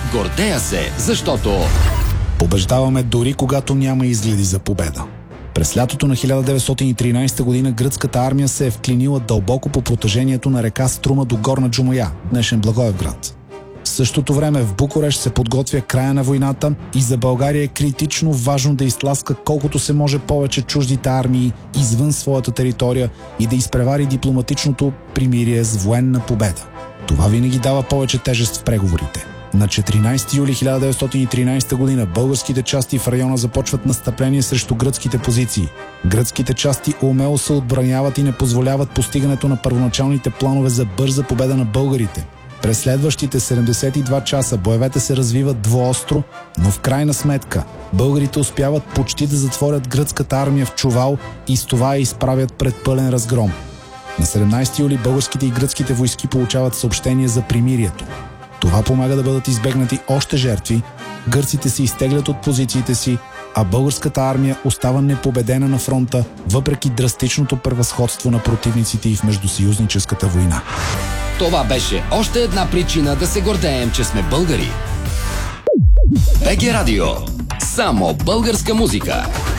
Гордея се, защото побеждаваме дори когато няма изгледи за победа. През лятото на 1913 година гръцката армия се е вклинила дълбоко по протежението на река Струма до Горна Джумая, днешен Благоевград. В същото време в Букурещ се подготвя края на войната и за България е критично важно да изтласка колкото се може повече чуждите армии извън своята територия и да изпревари дипломатичното примирие с военна победа. Това винаги дава повече тежест в преговорите. На 14 юли 1913 година българските части в района започват настъпление срещу гръцките позиции. Гръцките части умело се отбраняват и не позволяват постигането на първоначалните планове за бърза победа на българите. През следващите 72 часа боевете се развиват двуостро, но в крайна сметка българите успяват почти да затворят гръцката армия в чувал и с това я изправят пред пълен разгром. На 17 юли българските и гръцките войски получават съобщение за примирието. Това помага да бъдат избегнати още жертви, гърците се изтеглят от позициите си, а българската армия остава непобедена на фронта, въпреки драстичното превъзходство на противниците и в междусъюзническата война. това беше още една причина да се гордеем, че сме българи. БГ Радио. Само българска музика.